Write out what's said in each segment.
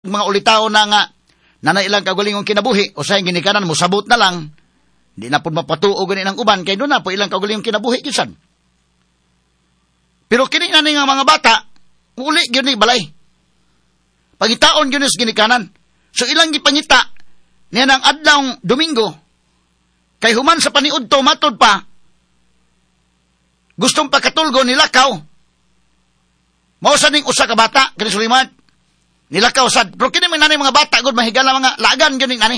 mga ulitaw na nga nanailang kagulingong kinabuhi o sa ginikanan mo sabot na lang di na po mapatuo ganin ang uban kay doon na po ilang kagulingong kinabuhi kisan. Pero kini na nga mga bata uli gyud ni balay. Pagitaon gyud sa ginikanan. So ilang gipangita niya ng adlawng Domingo kay human sa paniudto matod pa gustong pakatulgo nilakaw. Mao sa ning usa ka bata kini Suliman nilakaw sad. Pero kini man mga bata gud mahigala mga lagan gyud ning ani.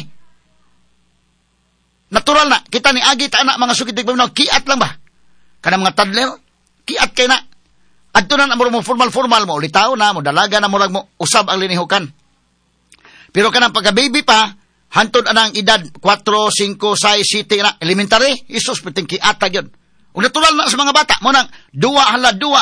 Natural na kita ni agi ta anak mga sukitig paminaw kiat lang ba? Kanang mga toddler kiat kay na. Adto na mo formal mo ulitaw na mo dalaga na mo usab ang linihukan. Pero kanang pagka-baby pa hantod anang edad 4, 5, 6, 7 na elementary isus piting kiata gyud. Ug natural na sa mga bata mo nang duwa.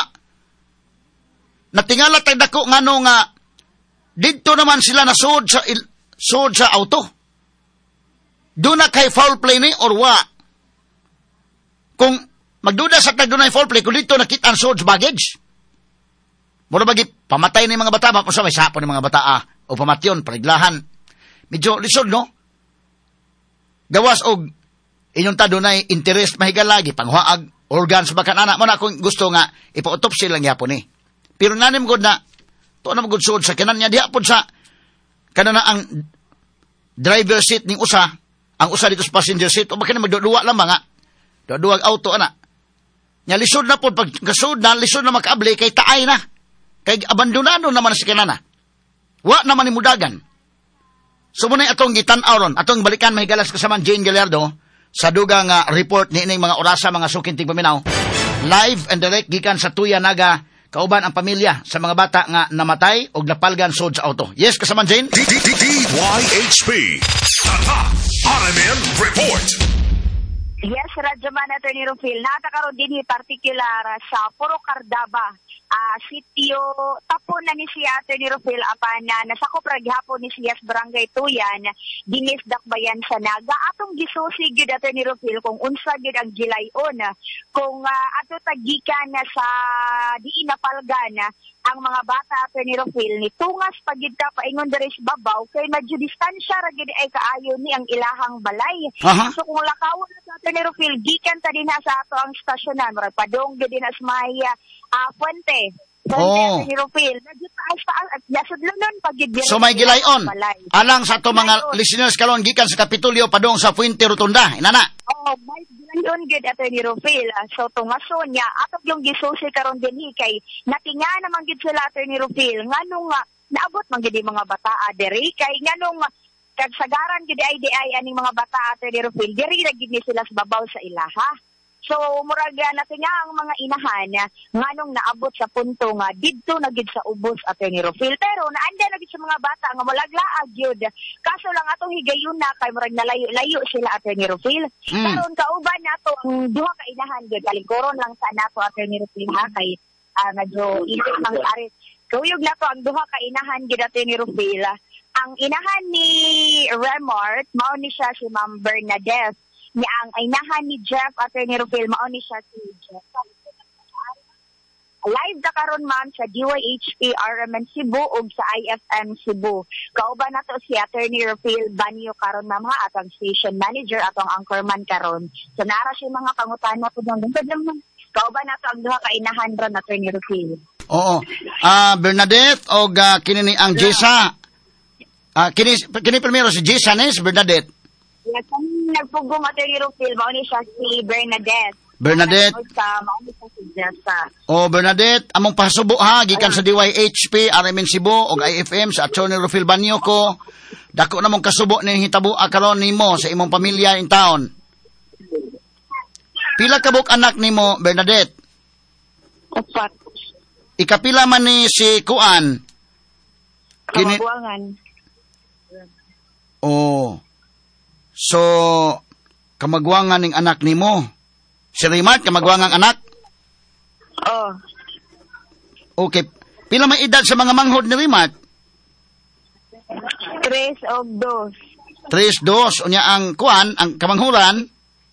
Natingala tay dako ngano nga didto naman sila nasud sa auto. Do na kay foul play ni or wa. Kung magduda sa tagdunay foul play kung dito nakita ang sud baggage. Mura bagi pamatay ni mga bata ba kung sa may sapo ni mga bata o pamatyon pariglahan. Medyo lisod no. Gawas og inyong tadunay interest mahigal lagi panghuaag organs bakan anak mo na kung gusto nga ipa-autopsy lang yapon ni. Pero nanim gud na to na magud sud sa kanan niya diha pod sa kanana ang driver seat ning usa, ang usa dito sa passenger seat o baka na magduduwa lang mga duduwag auto ana. Nya lisod na pod pag kasud na lisod na makaabli kay taay na. Kay abandonado naman si kanana. Wa naman ni mudagan. So muna atong gitan-aw ron, atong balikan mahigalas kasaman Jane Gallardo sa dugang report ni ining mga orasa mga sukinting paminaw. Live and direct gikan sa Tuya Naga kauban ang pamilya sa mga bata nga namatay o napalgan sud sa auto. Yes, kasaman Jane? DYHP RMN Report. Yes, Radyoman Attorney Rufil. Natakaroon din particular sa Puro Cardaba. Sitio tapon na ni siya Attorney Rufil apan na nasakop ra gihapon ni siya sa Barangay Tuyan dinis dakbayan sa Naga atong gisusi gyud Attorney Rufil kung unsa gyud ang gilayon kung ato tagikan sa diin napalgan ang mga bata Attorney Rufil ni tungas pagid ka paingon diri sa babaw kay medyo distansya ra gyud ay kaayo ni ang ilahang balay. So kung lakawon sa Attorney Rufil gikan ta dinha sa ato ang stasyonan murag padong gyud dinha sa may Puente. Attorney Rufil medyo taas at yasod lang nun pagid so may gilayon alang sa to mga listeners karon gikan sa Kapitolyo padong sa Puente Rotunda inana. May gilayon gyud Attorney Rufil. So tungason niya atog yung gisusi karon dinhi kay natinga naman gyud sila Attorney Rufil nganong naabot man gyud mga bata diri kay nganong kagsagaran gyud ay aning mga bata Attorney Rufil diri ra gyud ni sila sa babaw sa ilaha. So murag natinga ang mga inahan nganong naabot sa punto nga didto na gyud sa ubos Attorney Rufil pero naanda na gyud sa mga bata nga malaglaag gyud kaso lang atong higayon na kay murag nalayo sila Attorney Rufil. Karon kauban nato ang duha ka inahan gyud kalingkoron lang sa nato Attorney Rufil ha kay medyo isip mang ari kuyog nato ang duha ka inahan gyud Attorney Rufil. Ang inahan ni Remart mao ni siya si Ma'am Bernadette ni ang inahan ni Jeff Attorney Rufil mao ni siya si Jeff. Live na karon ma'am sa DYHP RMN Cebu ug sa IFM Cebu. Kauban nato si Attorney Rufil Banyo karon ma'am ha atong station manager atong anchorman karon. So nara siya mga pangutana pud ng kauban nato ang duha ka inahan ron Attorney Rufil. Oo. Bernadette og kini ni ang Jessa. Kini primero si Jessa ni si Bernadette. Yes, nagpugong Attorney Rufil, mao ni siya si Bernadette. Mao ni siya si Jessa. Bernadette, among pasubo ha, gikan sa DYHP, RMN Cebu, o IFM, sa Attorney Rufil Banyo ko. Dako na mong kasubo ni hitabo akaron nimo sa imong pamilya in taon. Pila kabuk anak nimo, Bernadette? 4. Ikapila man ni si Kuan? Kamagwangan. So, kamagwangan ng anak nimo. Si Rimat, kamagwangang anak? Okay. Pila may edad sa mga manghod ni Rimat? 3 o 2. 3, 2. Unya ang kuan, ang kamanghuran?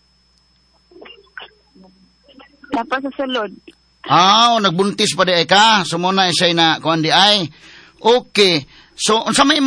Tapos sa sulod. Nagbuntis pa di ay ka. So, muna isay na kuan di ay. Okay. So, unsa may